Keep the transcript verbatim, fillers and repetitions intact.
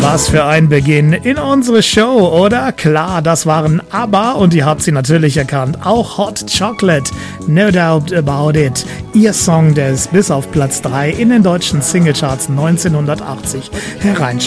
Was für ein Beginn in unsere Show, oder? Klar, das waren ABBA und ihr habt sie natürlich erkannt. Auch Hot Chocolate, No Doubt About It. Ihr Song, der es bis auf Platz drei in den deutschen Singlecharts neunzehnhundertachtzig herein